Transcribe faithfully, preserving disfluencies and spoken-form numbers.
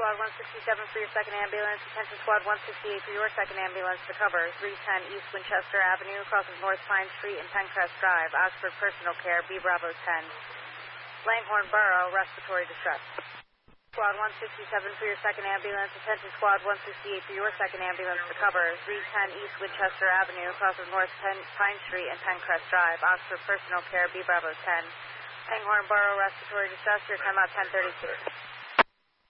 Squad one sixty-seven for your second ambulance. Attention Squad one sixty-eight for your second ambulance to cover three ten East Winchester Avenue, crossing North Pine Street and Pencrest Drive. Oxford Personal Care, B Bravo ten. Langhorne Borough, respiratory distress. Squad one sixty-seven for your second ambulance. Attention Squad one sixty-eight for your second ambulance to cover three ten East Winchester Avenue, crossing North Pen Pine Street and Pencrest Drive. Oxford Personal Care, B Bravo ten. Langhorne Borough, respiratory distress. Your timeout ten thirty-two.